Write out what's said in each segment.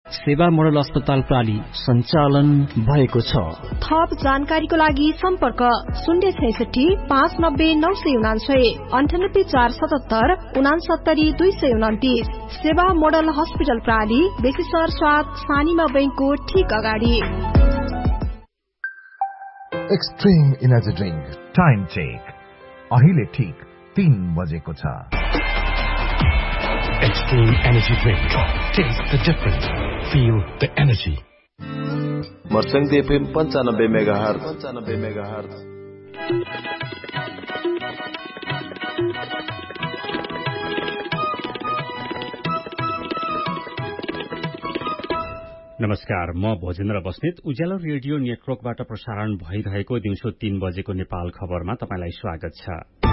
सेवा मोडल अस्पताल प्राली सञ्चालन भएको छ। थप जानकारीको लागि सम्पर्क 066-590-999 98-477-69-229। सेवा मोडल हस्पिटल प्राली बेसीसर 7 सानीमा बैंकको ठीक अगाडि। Extreme energy drink time check अहिले ठीक 3 बजेको छ। Extreme Energy Drink. Taste the difference. Feel the energy. मर्संग FM 95 megahertz. नमस्कार, म भोजेन्द्र बस्नेत उज्यालो रेडियो नेटवर्कबाट प्रसारण भइरहेको दिउँसो 3 बजेको नेपाल खबरमा तपाईलाई स्वागत छ।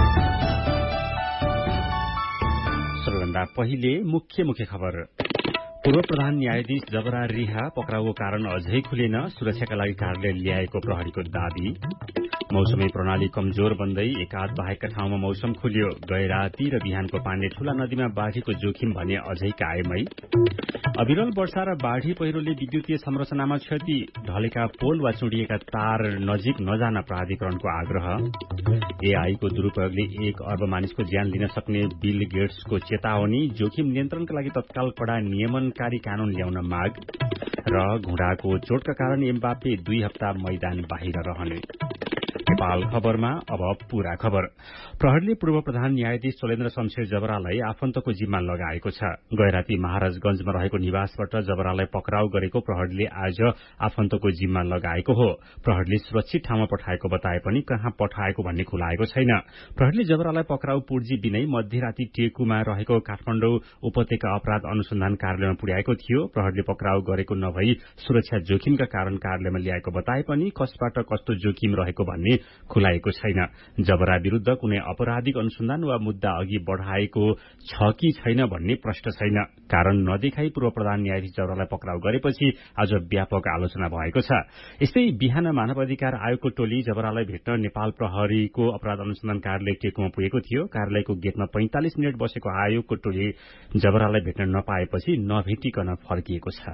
सबैभन्दा पहिले मुख्य खबर। पूर्व प्रधान न्यायाधीश जबरा रिहा पक्राउको कारण अझै खुलेन, सुरक्षाका लागि कार्यालय ल्याएको प्रहरीको दावी। मौसमी प्रणाली कमजोर बन्दै एकाध बाहेकका ठाउँमा मौसम खुल्यो। गए राति र बिहानको पानी ठूला नदीमा बाढ़ीको जोखिम भने अझै कायमै। अविरल वर्षा र बाढ़ी पहिरोले विद्युतीय संरचनामा क्षति, ढलेका पोल वा चुडिएका तार नजिक नजान प्राधिकरणको आग्रह। एआईको दुरूपयोगले 1 अर्ब मानिसको ज्यान लिन सक्ने बिल गेट्सको चेतावनी, जोखिम नियन्त्रणका लागि तत्काल कड़ा नियमनकारी कानून ल्याउन माग र घुँडाको चोटका कारण एम्बापे 2 हप्ता मैदान बाहिर रहने। नेपाल खबरमा अब पूरा खबर। प्रहरीले पूर्व प्रधान न्यायाधीश चोलेन्द्र शमशेर जबरालाई आफन्तको जिम्मा लगाएको छ। गैराती महाराजगंजमा रहेको निवासबाट जबरालाई पक्राउ गरेको प्रहरीले आज आफन्तको जिम्मा लगाएको हो। प्रहरीले सुरक्षित ठाउँमा पठाएको बताए पनि कहाँ पठाएको भन्ने खुलाएको छैन। प्रहरीले जबरालाई पक्राउ पूर्जी बिनै मध्यराती टेकुमा रहेको काठमाडौँ उपत्यका अपराध अनुसन्धान कार्यालयमा पुर्याएको थियो। प्रहरीले पक्राउ गरेको नभई सुरक्षा जोखिमका कारण कार्यालयमा ल्याएको बताए पनि कसबाट कस्तो जोखिम रहेको भन्ने खुलाएको छैन। जबरा विरूद्ध कुनै अपराधिक अनुसन्धान वा मुद्दा अघि बढ़ाएको छ कि छैन भन्ने प्रश्न छैन। कारण नदेखाई पूर्व प्रधान न्यायाधीश जबरालाई पक्राउ गरेपछि आज व्यापक आलोचना भएको छ। यस्तै बिहान मानव अधिकार आयोगको टोली जबरालाई भेट्न नेपाल प्रहरीको अपराध अनुसन्धान कार्यालय टेकुमा पुगेको थियो। कार्यालयको गेटमा 45 मिनट बसेको आयोगको टोली जबरालाई भेट्न नपाएपछि नभेटिकन फर्किएको छ।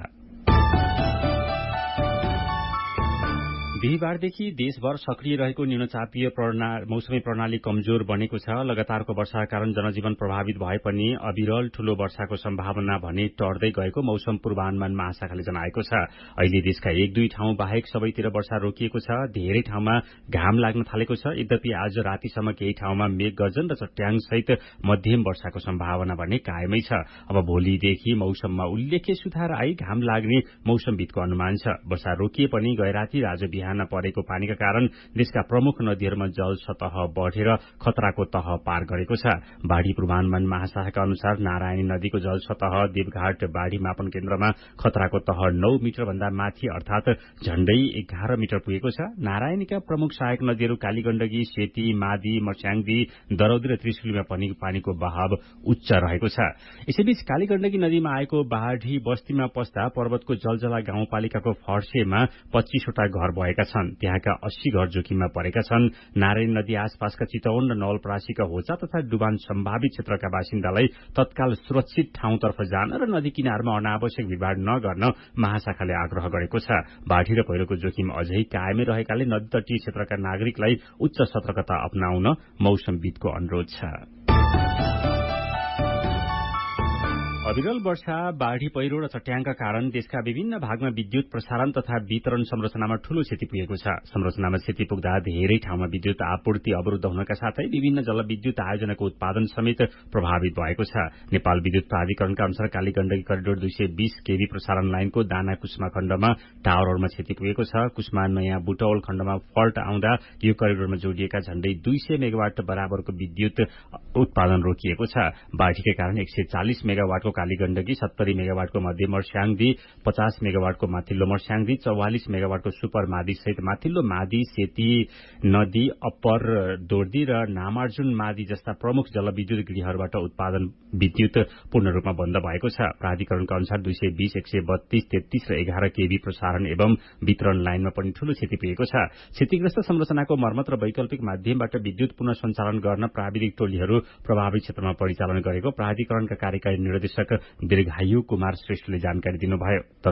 बिहीबारदेखि देशभर सक्रिय रहेको न्यूनचापीय मौसमी प्रणाली कमजोर बनेको छ। लगातारको वर्षाका कारण जनजीवन प्रभावित भए पनि अविरल ठूलो वर्षाको सम्भावना भने टर्दै गएको मौसम पूर्वानुमान महाशाखाले जनाएको छ। अहिले देशका 1-2 ठाउँ बाहेक सबैतिर वर्षा रोकिएको छ। धेरै ठाउँमा घाम लाग्न थालेको छ। यद्यपि आज रातिसम्म केही ठाउँमा मेघ गर्जन र चट्याङ सहित मध्यम वर्षाको सम्भावना भने कायमै छ। अब भोलिदेखि मौसममा उल्लेख्य सुधार आई घाम लाग्ने मौसमविदको अनुमान छ। वर्षा रोकिए पनि गएराती र आज बिहान परेको पानीका कारण देशका प्रमुख नदीहरूमा जल सतह बढेर खतराको तह पार गरेको छ। बाढ़ी पूर्वानुमान महाशाखाका अनुसार नारायणी नदीको जल सतह देवघाट बाढ़ी मापन केन्द्रमा खतराको तह 9 मिटर भन्दा माथि अर्थात झण्डै 11 मिटर पुगेको छ। नारायणीका प्रमुख सहायक नदीहरू कालीगण्डकी, सेती, मादी, मर्स्याङदी, दरौदी र त्रिशुलीमा पनि पानीको बहाव उच्च रहेको छ। यसैबीच कालीगण्डकी नदीमा आएको बाढ़ी बस्तीमा पस्दा पर्वतको जलजला गाउँपालिकाको फर्सेमा 25 वटा घर भएका छन्। त्यहाँका 80 घर जोखिममा परेका छन्। नारायणी नदी आसपासका चितवन र नवलपरासीका होचा तथा डुबान सम्भावित क्षेत्रका बासिन्दालाई तत्काल सुरक्षित ठाउँतर्फ जान र नदी किनारमा अनावश्यक भिडभाड नगर्न महाशाखाले आग्रह गरेको छ। बाढ़ी र पहिरोको जोखिम अझै कायमै रहेकाले नदी तटीय क्षेत्रका नागरिकलाई उच्च सतर्कता अपनाउन मौसमविदको अनुरोध छ। अविरल वर्षा, बाढ़ी पहिरो र चट्याङका कारण देशका विभिन्न भागमा विद्युत प्रसारण तथा वितरण संरचनामा ठूलो क्षति पुगेको छ। संरचनामा क्षति पुग्दा धेरै ठाउँमा विद्युत आपूर्ति अवरुद्ध हुनका साथै विभिन्न जलविद्युत आयोजनाको उत्पादन समेत प्रभावित भएको छ। नेपाल विद्युत प्राधिकरणका अनुसार कालीगण्डकी करिडोर 220 केभी प्रसारण लाइनको दाना कुस्मा खण्डमा टावरहरूमा क्षति पुगेको छ। कुस्मा नयाँ बुटौल खण्डमा फल्ट आउँदा यो करिडोरमा जोडिएका झण्डै 200 मेगावाट बराबरको विद्युत उत्पादन रोकिएको छ। बाढ़ीका कारण 140 मेगावाटको कालीगण्डकी, 70 मेगावाटको मध्य मर्स्याङदी, 50 मेगावाटको माथिल्लो मर्स्याङदी, 44 मेगावाटको सुपर मादी सहित माथिल्लो मादी, सेती नदी, अप्पर दोर्दी र नामार्जुन मादी जस्ता प्रमुख जलविद्युत गृहहरूबाट उत्पादन विद्युत पूर्ण रूपमा बन्द भएको छ। प्राधिकरणका अनुसार 220, 132, 33 र 11 केभी प्रसारण एवं वितरण लाइनमा पनि ठूलो क्षति पुगेको छ। क्षतिग्रस्त संरचनाको मर्मत र वैकल्पिक माध्यमबाट विद्युत पुनः सञ्चालन गर्न प्राविधिक टोलीहरू प्रभावित क्षेत्रमा परिचालन गरेको प्राधिकरणका कार्यकारी निर्देशक दीर्घायु कुमार श्रेष्ठले जानकारी दिनुभयो।